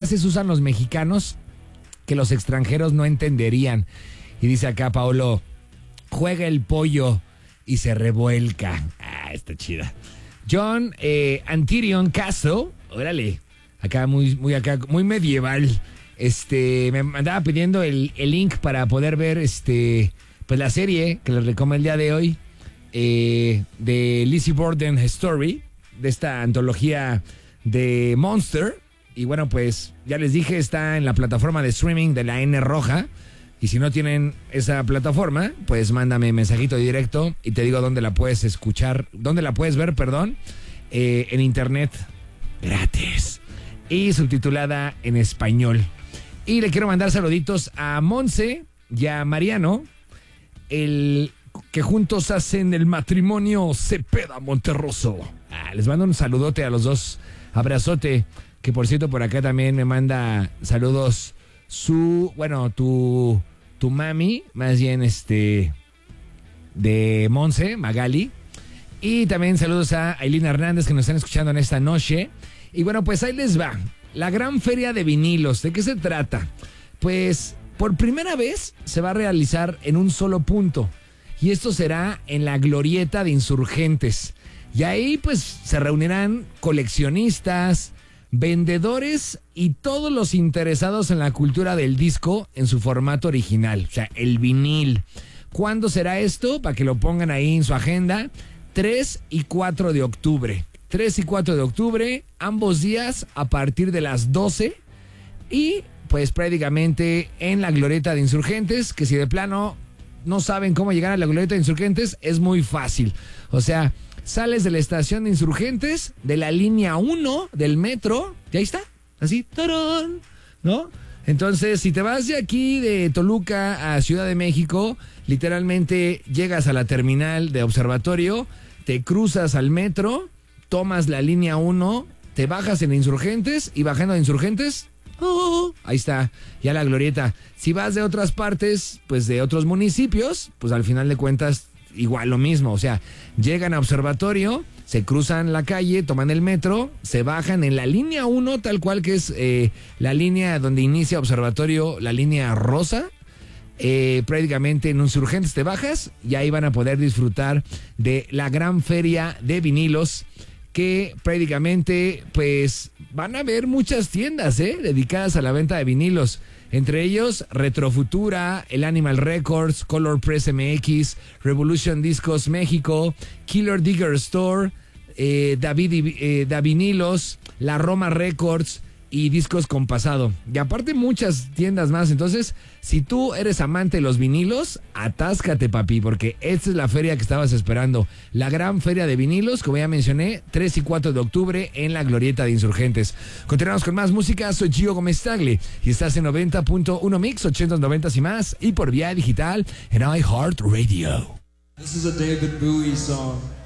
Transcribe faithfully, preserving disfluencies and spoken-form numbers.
frases usan los mexicanos que los extranjeros no entenderían? Y dice acá Paolo, juega el pollo y se revuelca. Ah, está chida. John eh, Antirion Caso, órale, acá muy, muy acá, muy medieval. Este, me andaba pidiendo el, el link para poder ver este, pues la serie que les recomiendo el día de hoy, eh, de Lizzie Borden Story, de esta antología de Monster. Y bueno, pues ya les dije, está en la plataforma de streaming de la N Roja. Y si no tienen esa plataforma, pues mándame mensajito directo y te digo dónde la puedes escuchar, dónde la puedes ver, perdón, eh, en internet, gratis y subtitulada en español. Y le quiero mandar saluditos a Monse y a Mariano, el que juntos hacen el matrimonio Cepeda Monterroso. Ah, les mando un saludote a los dos, abrazote, que por cierto por acá también me manda saludos su, bueno, tu... tu mami, más bien este, de Monse, Magali. Y también saludos a Ailina Hernández que nos están escuchando en esta noche. Y bueno, pues ahí les va. La gran feria de vinilos, ¿de qué se trata? Pues por primera vez se va a realizar en un solo punto. Y esto será en la Glorieta de Insurgentes. Y ahí pues se reunirán coleccionistas, vendedores y todos los interesados en la cultura del disco en su formato original, o sea, el vinil. ¿Cuándo será esto? Para que lo pongan ahí en su agenda. tres y cuatro de octubre. tres y cuatro de octubre, ambos días a partir de las doce. Y pues prácticamente en la Glorieta de Insurgentes, que si de plano no saben cómo llegar a la Glorieta de Insurgentes, es muy fácil. O sea, sales de la estación de Insurgentes, de la línea uno del metro, y ahí está, así, ¡tarán! ¿No? Entonces, si te vas de aquí, de Toluca a Ciudad de México, literalmente llegas a la terminal de Observatorio, te cruzas al metro, tomas la línea uno, te bajas en Insurgentes, y bajando de Insurgentes, oh, ahí está, ya la Glorieta. Si vas de otras partes, pues de otros municipios, pues al final de cuentas, igual lo mismo, o sea, llegan a Observatorio, se cruzan la calle, toman el metro, se bajan en la línea uno, tal cual que es eh, la línea donde inicia Observatorio, la línea rosa, eh, prácticamente en Insurgentes te bajas y ahí van a poder disfrutar de la gran feria de vinilos, que prácticamente pues van a haber muchas tiendas eh, dedicadas a la venta de vinilos. Entre ellos, Retrofutura, el Animal Records, Color Press M X, Revolution Discos México, Killer Digger Store, eh, David eh, Davinilos, La Roma Records y Discos Compasado. Y aparte muchas tiendas más. Entonces, si tú eres amante de los vinilos, atáscate, papi, porque esta es la feria que estabas esperando. La gran feria de vinilos, como ya mencioné, tres y cuatro de octubre en la Glorieta de Insurgentes. Continuamos con más música. Soy Gio Gómez Tagle y estás en noventa punto uno Mix, ochenta, noventa y más, y por vía digital en iHeartRadio. This is a David Bowie song.